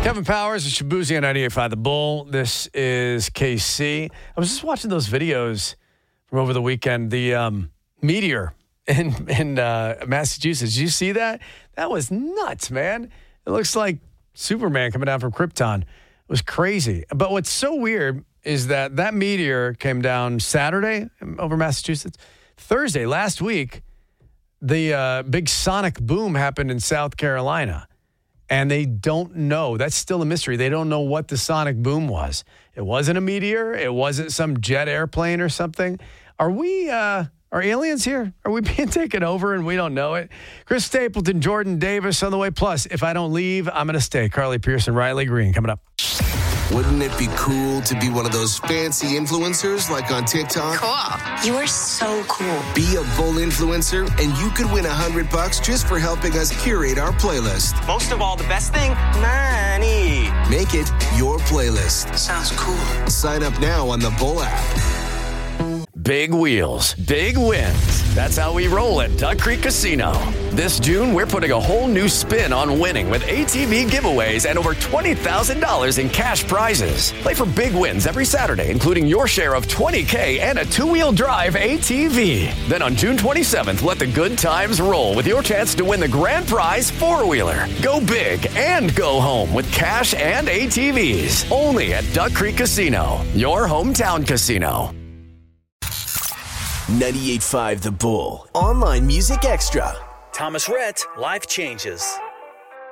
Kevin Powers and Shabuzi on 98.5 The Bull. This is KC. I was just watching those videos from over the weekend. The meteor in Massachusetts. Did you see that? That was nuts, man. It looks like Superman coming down from Krypton. It was crazy. But what's so weird is that meteor came down Saturday over Massachusetts. Thursday, last week, the big sonic boom happened in South Carolina. And they don't know. That's still a mystery. They don't know what the sonic boom was. It wasn't a meteor. It wasn't some jet airplane or something. Are aliens here? Are we being taken over and we don't know it? Chris Stapleton, Jordan Davis on the way. Plus, if I don't leave, I'm going to stay. Carly Pearson, Riley Green coming up. Wouldn't it be cool to be one of those fancy influencers like on TikTok? Cool. You are so cool. Be a Bull influencer and you could win $100 just for helping us curate our playlist. Most of all, the best thing, money. Make it your playlist. Sounds cool. Sign up now on the Bull app. Big wheels, big wins. That's how we roll at Duck Creek Casino. This June, we're putting a whole new spin on winning with ATV giveaways and over $20,000 in cash prizes. Play for big wins every Saturday, including your share of $20K and a two-wheel drive ATV. Then on June 27th, let the good times roll with your chance to win the grand prize four-wheeler. Go big and go home with cash and ATVs. Only at Duck Creek Casino, your hometown casino. 98.5 The Bull. Online Music Extra. Thomas Rhett, Life Changes.